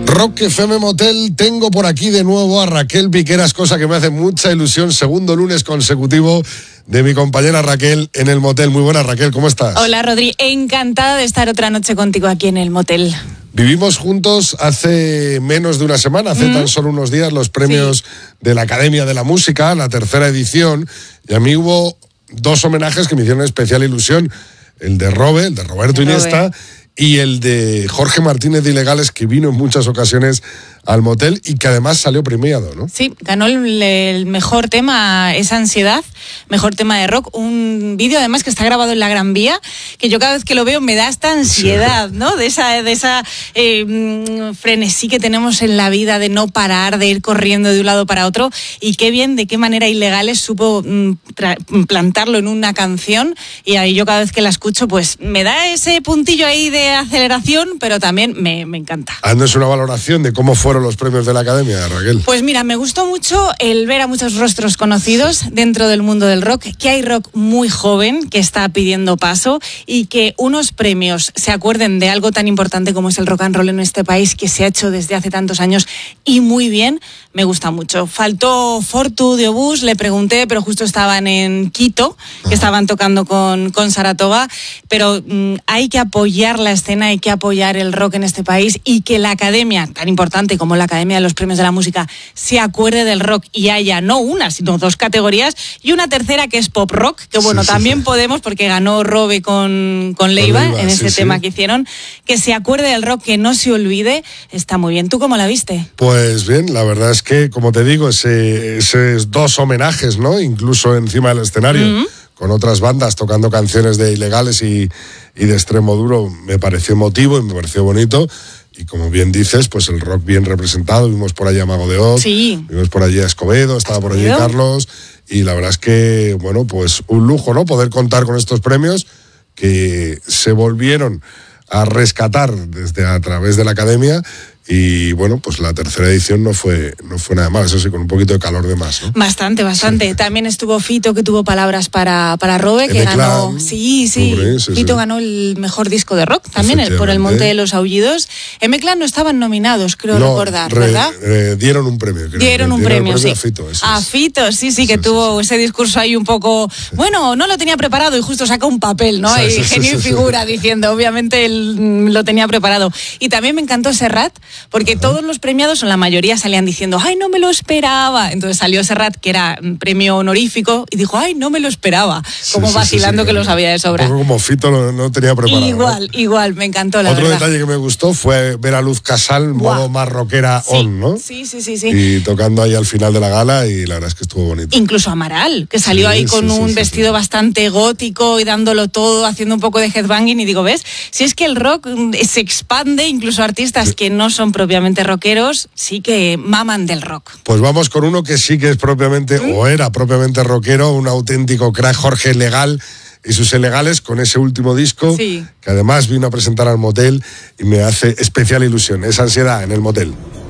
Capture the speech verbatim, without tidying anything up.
Rock F M Motel, tengo por aquí de nuevo a Raquel Piqueras, cosa que me hace mucha ilusión, segundo lunes consecutivo de mi compañera Raquel en el motel. Muy buenas, Raquel, ¿cómo estás? Hola, Rodri, encantada de estar otra noche contigo aquí en el motel. Vivimos juntos hace menos de una semana, hace mm. tan solo unos días, los premios sí. de la Academia de la Música, la tercera edición, y a mí hubo dos homenajes que me hicieron especial ilusión, el de Robe, el de Roberto el Iniesta, Robe. Y el de Jorge Martínez de Ilegales, que vino en muchas ocasiones al motel y que además salió premiado, ¿no? Sí, ganó el, el mejor tema, esa ansiedad, mejor tema de rock, un vídeo además que está grabado en la Gran Vía, que yo cada vez que lo veo me da esta ansiedad, sí. ¿no? De esa, de esa eh, frenesí que tenemos en la vida de no parar, de ir corriendo de un lado para otro, y qué bien, de qué manera Ilegales supo mm, tra- plantarlo en una canción, y ahí yo cada vez que la escucho pues me da ese puntillo ahí de aceleración, pero también me, me encanta. Haznos una valoración de cómo fueron los premios de la Academia, Raquel. Pues mira, me gustó mucho el ver a muchos rostros conocidos dentro del mundo del rock, que hay rock muy joven que está pidiendo paso y que unos premios se acuerden de algo tan importante como es el rock and roll en este país, que se ha hecho desde hace tantos años y muy bien, me gusta mucho. Faltó Fortu de Obús, le pregunté, pero justo estaban en Quito, que estaban tocando con, con Saratoga, pero mmm, hay que apoyar la escena, hay que apoyar el rock en este país, y que la Academia, tan importante como como la Academia de los Premios de la Música, se acuerde del rock y haya no una, sino dos categorías, y una tercera que es pop rock, que bueno, sí, sí, también sí. podemos, porque ganó Robe con, con Leiva, con Leiva en ese sí, tema sí. que hicieron, que se acuerde del rock, que no se olvide, está muy bien. ¿Tú cómo la viste? Pues bien, la verdad es que, como te digo, ese, esos dos homenajes, ¿no? Incluso encima del escenario, mm-hmm. con otras bandas tocando canciones de Ilegales y, y de Extremo Duro, me pareció emotivo y me pareció bonito. Y como bien dices, pues el rock bien representado. Vimos por allí a Mago de Oz, sí. vimos por allí a Escobedo, estaba por allí Carlos. Y la verdad es que, bueno, pues un lujo, ¿no? Poder contar con estos premios que se volvieron a rescatar desde a través de la Academia. Y bueno, pues la tercera edición no fue no fue nada mal, eso sí, con un poquito de calor de más, ¿no? Bastante, bastante. Sí. También estuvo Fito, que tuvo palabras para, para Robe, que M-Clan, ganó. Sí, sí. Hombre, sí Fito sí. ganó el mejor disco de rock, también el, por El Monte de los Aullidos. M-Clan no estaban nominados, creo no, recordar, re, ¿verdad? Re, dieron un premio, creo. Dieron un dieron premio, premio sí. A Fito, eso a es. Fito, sí, sí, que sí, tuvo sí, sí. ese discurso ahí un poco. Bueno, no lo tenía preparado y justo saca un papel, ¿no? Sí, y sí, genio sí, y figura sí. diciendo, obviamente él lo tenía preparado. Y también me encantó Serrat, porque Ajá. todos los premiados, o la mayoría, salían diciendo, ay, no me lo esperaba. Entonces salió Serrat, que era un premio honorífico, y dijo, ay, no me lo esperaba. Como sí, vacilando sí, sí, que claro. lo sabía de sobra. Un poco como Fito lo, no tenía preparado. Igual, ¿no? igual, me encantó, la Otro verdad. detalle que me gustó fue ver a Luz Casal, wow. modo más rockera sí, on, ¿no? Sí, sí, sí, sí. Y tocando ahí al final de la gala, y la verdad es que estuvo bonito. Incluso Amaral, que salió sí, ahí con sí, un sí, vestido sí. bastante gótico y dándolo todo, haciendo un poco de headbanging, y digo, ¿ves? Si es que el rock se expande, incluso artistas sí. que no son propiamente rockeros, sí que maman del rock. Pues vamos con uno que sí que es propiamente, ¿Mm? o era propiamente rockero, un auténtico crack, Jorge Legal y sus Ilegales, con ese último disco, sí. que además vino a presentar al motel y me hace especial ilusión. Esa ansiedad en el motel.